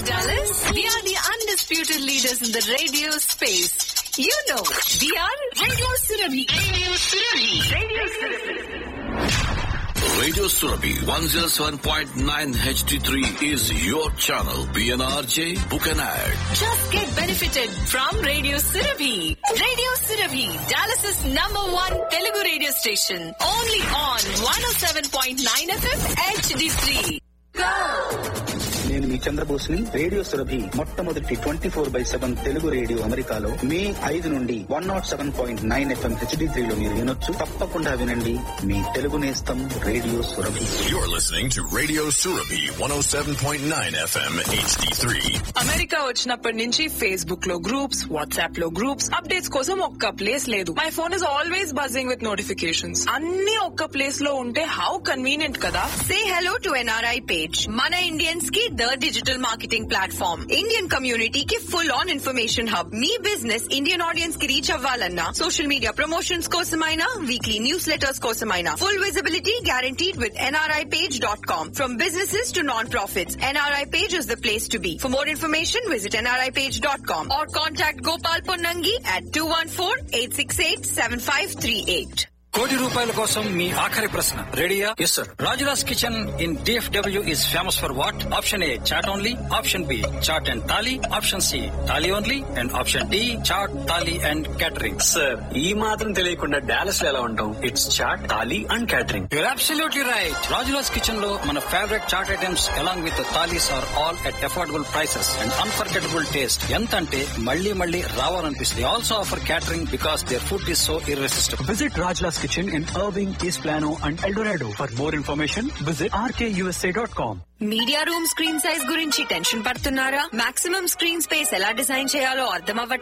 Dallas, we are the undisputed leaders in the radio space. You know, we are Radio Surabhi. Radio Surabhi. Radio Surabhi. Radio Surabhi 107.9 HD3 is your channel. PNRJ, book an ad. Just get benefited from Radio Surabhi. Radio Surabhi, Dallas's #1 Telugu radio station. Only on 107.9 FM HD3. Go! నేను మీ చంద్రబోస్ని. Radio Surabhi మొట్టమొదటి 24/7 Telugu radio అమెరికాలో మే 5 నుండి 107.9 FM HD3 లో మీరు వినొచ్చు. తప్పకుండా వినండి. మీ తెలుగు నేస్తం radio Surabhi. You're listening to Radio Surabhi 107.9 FM HD3. America వచ్చినప్పటి నుంచి ఫేస్బుక్ లో గ్రూప్స్, వాట్సాప్ లో గ్రూప్స్, అప్డేట్స్ కోసం ఒక్క ప్లేస్ లేదు. My phone is always buzzing with notifications. అన్ని ఒక్క ప్లేస్ లో ఉంటే హౌ కన్వీనియంట్ కదా. Say hello to NRI page. Mana Indians की the digital marketing platform. Indian community की full on information hub. Me business Indian audience की reach అవ్వాలన్నా social media promotions కోసమైనా, weekly newsletters కోసమైనా, full visibility guaranteed with nripage.com. From businesses to non-profits, NRI page is the place to be. For more information, visit nripage.com or contact Gopal Ponnangi at 214-868-7538. ₹1 కోటి కోసం మీ ఆఖరి ప్రశ్న రెడీయా? Yes sir. Rajula's kitchen in DFW is famous for what? Option A chat only, option B chat and thali, option C thali only, and option D chat thali and catering. Sir, ఈ మాత్రం తెలియకుండా Dallas లో ఎలా ఉంటాం? It's chat, thali and catering. Your absolutely right. Rajula's kitchen లో మన favourite chat items along with thalis are all at affordable prices and unforgettable taste. ఎంత అంటే మళ్ళీ మళ్ళీ రావాలనిపిస్తుంది. Also offer catering because their food is so irresistible. Visit Rajla's Kitchen in Irving, East Plano and El Dorado. For more information, visit rkusa.com. Media room screen size గురించి tension పడుతున్నారా? Maximum screen space ఎలా design చేయాలో అర్థం అవ్వట్లేదా?